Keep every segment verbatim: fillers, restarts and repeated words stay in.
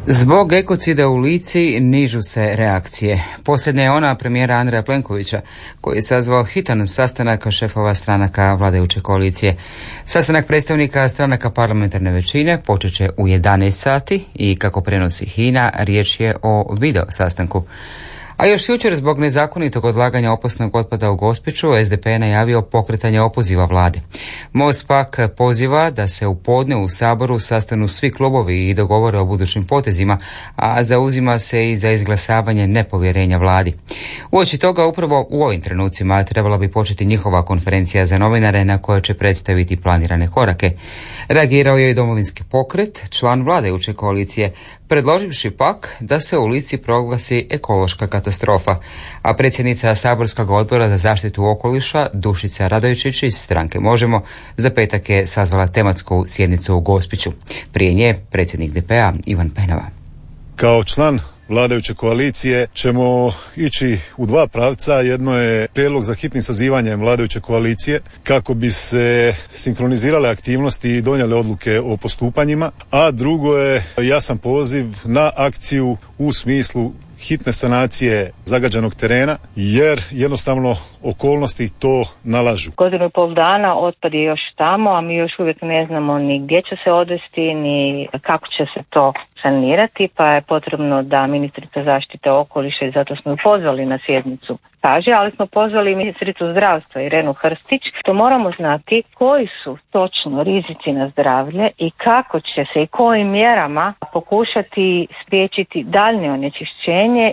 Zbog ekocida u Lici nižu se reakcije. Posljednja je ona premijera Andreja Plenkovića, koji je sazvao hitan sastanak šefova stranaka vladajuće koalicije. Sastanak predstavnika stranaka parlamentarne većine počet će u jedanaest sati i kako prenosi HINA, riječ je o video sastanku. A još jučer zbog nezakonitog odlaganja opasnog otpada u Gospiću es de pe je najavio pokretanje opoziva vlade. Most pak poziva da se u podne u Saboru sastanu svi klubovi i dogovore o budućim potezima, a zauzima se i za izglasavanje nepovjerenja vladi. Uoči toga upravo u ovim trenucima trebala bi početi njihova konferencija za novinare na kojoj će predstaviti planirane korake. Reagirao je i Domovinski pokret, član vladajuće koalicije, predloživši pak da se u Lici proglasi ekološka katastrofa, a predsjednica saborskog odbora za zaštitu okoliša Dušica Radojčić iz stranke Možemo za petak je sazvala tematsku sjednicu u Gospiću. Prije nje predsjednik de pe a Ivan Penava. Kao član vladajuće koalicije ćemo ići u dva pravca. Jedno je prijedlog za hitnim sazivanjem vladajuće koalicije kako bi se sinkronizirale aktivnosti i donijele odluke o postupanjima, a drugo je jasan poziv na akciju u smislu hitne sanacije zagađenog terena, jer jednostavno okolnosti to nalažu. Godinu i pol dana otpad je još tamo, a mi još uvijek ne znamo ni gdje će se odvesti, ni kako će se to sanirati, pa je potrebno da ministrica zaštite okoliša, i zato smo ju pozvali na sjednicu, kaže, ali smo pozvali ministricu zdravstva Irenu Hrstić, to moramo znati koji su točno rizici na zdravlje i kako će se i kojim mjerama pokušati spriječiti daljnje onečišćenje.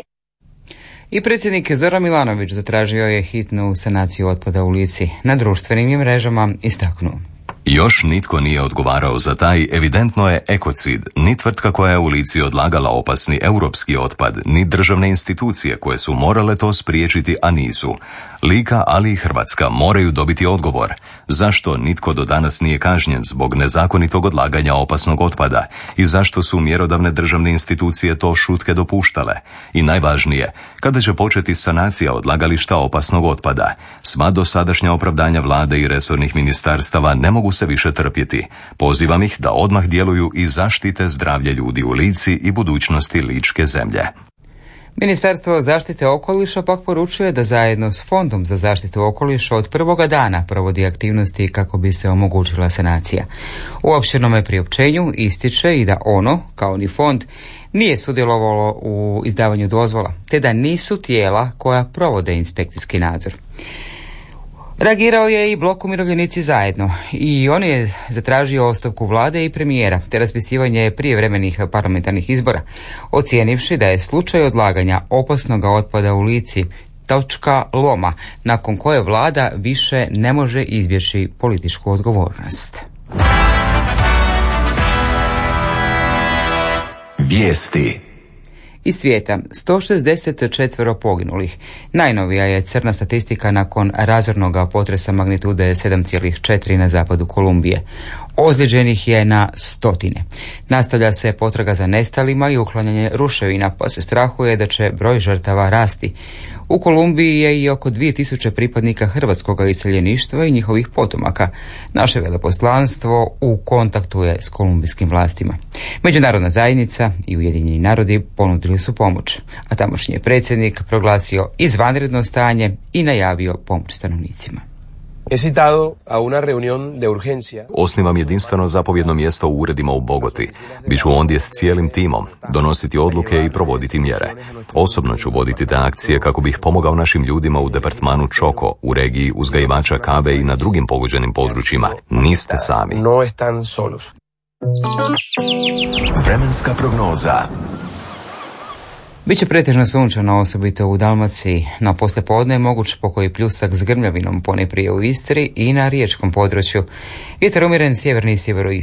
I predsjednik Zoran Milanović zatražio je hitnu sanaciju otpada u Lici. Na društvenim je mrežama istaknuo. Još nitko nije odgovarao za taj, evidentno je ekocid, ni tvrtka koja je u Lici odlagala opasni europski otpad, ni državne institucije koje su morale to spriječiti, a nisu. Lika, ali i Hrvatska moraju dobiti odgovor. Zašto nitko do danas nije kažnjen zbog nezakonitog odlaganja opasnog otpada i zašto su mjerodavne državne institucije to šutke dopuštale? I najvažnije, kada će početi sanacija odlagališta opasnog otpada? Sva dosadašnja opravdanja vlade i resornih ministarstava ne mogu se više trpjeti. Pozivam ih da odmah djeluju i zaštite zdravlje ljudi u Lici i budućnosti ličke zemlje. Ministarstvo zaštite okoliša pak poručuje da zajedno s Fondom za zaštitu okoliša od prvoga dana provodi aktivnosti kako bi se omogućila sanacija. U opširnome priopćenju ističe i da ono, kao ni fond, nije sudjelovalo u izdavanju dozvola, te da nisu tijela koja provode inspekcijski nadzor. Reagirao je i blok Umirovljenici zajedno i on je zatražio ostavku vlade i premijera te raspisivanje prijevremenih parlamentarnih izbora, ocijenivši da je slučaj odlaganja opasnog otpada u Lici točka loma nakon koje vlada više ne može izbjeći političku odgovornost. Vijesti iz svijeta, sto šezdeset četiri poginulih. Najnovija je crna statistika nakon razornog potresa magnitude sedam zarez četiri na zapadu Kolumbije. Ozlijeđenih je na stotine. Nastavlja se potraga za nestalima i uklanjanje ruševina, pa se strahuje da će broj žrtava rasti. U Kolumbiji je i oko dvije tisuće pripadnika hrvatskog iseljeništva i njihovih potomaka. Naše veleposlanstvo u kontaktu je s kolumbijskim vlastima. Međunarodna zajednica i Ujedinjeni narodi ponudili su pomoć, a tamošnji je predsjednik proglasio izvanredno stanje i najavio pomoć stanovnicima. Osnivam jedinstveno zapovjedno mjesto u uredima u Bogoti. Biću ondje s cijelim timom, donositi odluke i provoditi mjere. Osobno ću voditi te akcije kako bih pomogao našim ljudima u departmanu Čoko, u regiji uzgajivača kave i na drugim pogođenim područjima. Niste sami. Vremenska prognoza. Biće pretežno sunčano, osobito u Dalmaciji, no poslijepodne je moguć pokoji pljusak s grmljavinom ponajprije u Istri i na riječkom području. Vjetar umjeren sjeverni i sjeveroistočni.